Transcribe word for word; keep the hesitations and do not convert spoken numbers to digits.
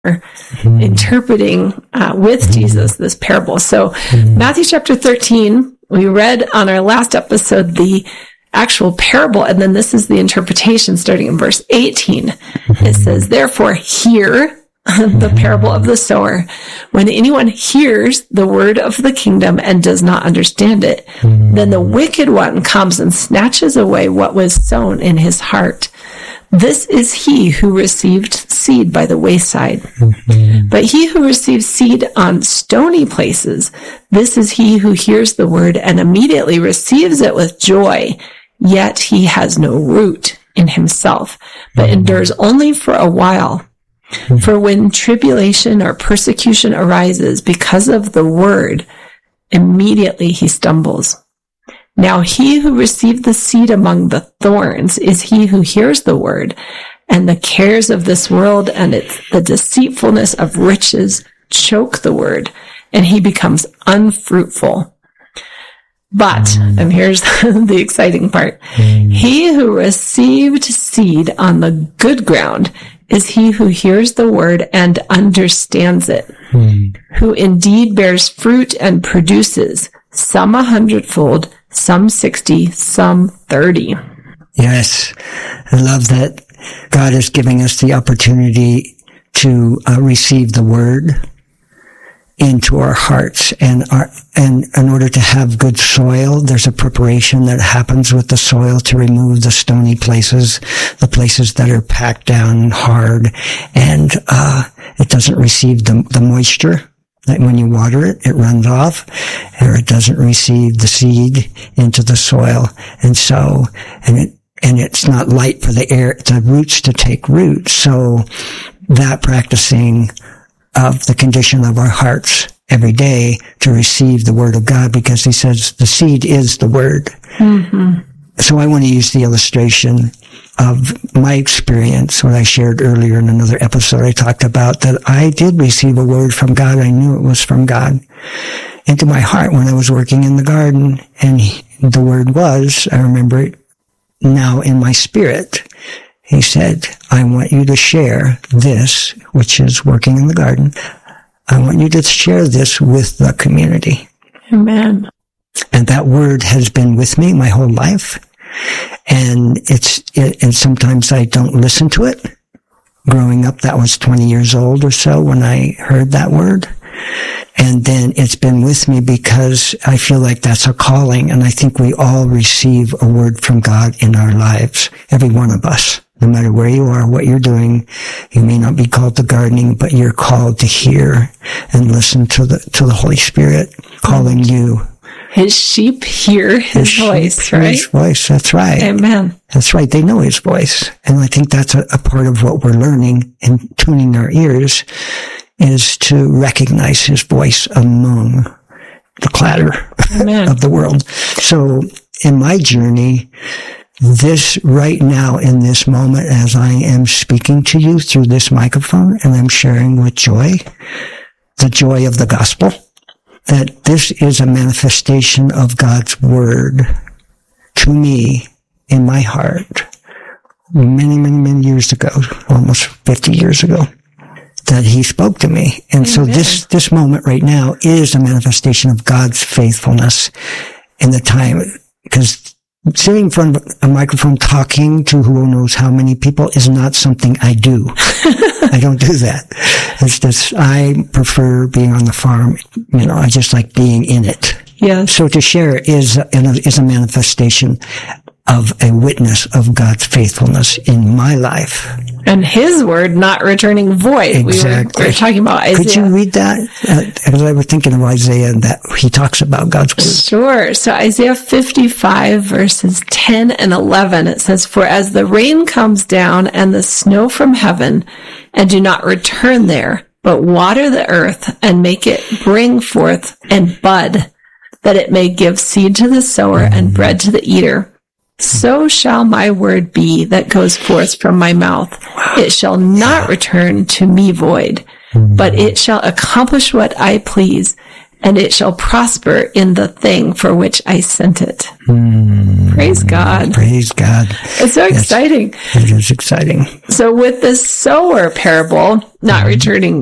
mm. interpreting uh, with mm. Jesus this parable. So mm. Matthew chapter thirteen, we read on our last episode the actual parable, and then this is the interpretation starting in verse eighteen. Mm-hmm. It says, therefore, hear the parable of the sower. When anyone hears the word of the kingdom and does not understand it, mm-hmm. then the wicked one comes and snatches away what was sown in his heart. This is he who received seed by the wayside. Mm-hmm. But he who receives seed on stony places, this is he who hears the word and immediately receives it with joy, yet he has no root in himself, but mm-hmm. endures only for a while. Mm-hmm. For when tribulation or persecution arises because of the word, immediately he stumbles. Now he who received the seed among the thorns is he who hears the word, and the cares of this world and its, the deceitfulness of riches choke the word, and he becomes unfruitful. But, mm. and here's the exciting part, mm. he who received seed on the good ground is he who hears the word and understands it, mm. who indeed bears fruit and produces, some a hundredfold, some sixty, some thirty. Yes, I love that God is giving us the opportunity to uh, receive the word into our hearts, and our, and in order to have good soil, there's a preparation that happens with the soil to remove the stony places, the places that are packed down hard, and uh it doesn't receive the, the moisture. Like when you water it, it runs off, or it doesn't receive the seed into the soil, and so and it and it's not light for the air, the roots to take root. So that practicing of the condition of our hearts every day to receive the word of God, because he says the seed is the word. Mm-hmm. So I want to use the illustration of my experience, what I shared earlier in another episode. I talked about that I did receive a word from God. I knew it was from God into my heart when I was working in the garden. And he, the word was, I remember it now in my spirit. He said, I want you to share this, which is working in the garden. I want you to share this with the community. Amen. And that word has been with me my whole life. And it's, it, and sometimes I don't listen to it. Growing up, that was twenty years old or so when I heard that word. And then it's been with me because I feel like that's a calling. And I think we all receive a word from God in our lives. Every one of us. No matter where you are, what you're doing, you may not be called to gardening, but you're called to hear and listen to the, to the Holy Spirit calling you. His sheep hear his, his voice, sheep right? Hear his voice, that's right. Amen. That's right. They know his voice. And I think that's a, a part of what we're learning and tuning our ears is to recognize his voice among the clatter of the world. So in my journey, this right now in this moment, as I am speaking to you through this microphone and I'm sharing with joy, the joy of the gospel, that this is a manifestation of God's word to me in my heart many, many, many years ago, almost fifty years ago, that he spoke to me. And Amen. So this, this moment right now is a manifestation of God's faithfulness in the time, because sitting in front of a microphone talking to who knows how many people is not something I do. I don't do that. It's just, I prefer being on the farm. You know, I just like being in it. Yeah. So to share is, is a manifestation of a witness of God's faithfulness in my life. And his word not returning void. Exactly. We were, we were talking about Isaiah. Could you read that? Because uh, I was thinking of Isaiah and that he talks about God's word. Sure. So Isaiah fifty-five verses ten and eleven, it says, for as the rain comes down and the snow from heaven and do not return there, but water the earth and make it bring forth and bud, that it may give seed to the sower mm-hmm. and bread to the eater. So shall my word be that goes forth from my mouth. It shall not return to me void, but it shall accomplish what I please and it shall prosper in the thing for which I sent it. Mm, Praise God. Praise God. It's so exciting. It is exciting. So with the sower parable, not mm-hmm. returning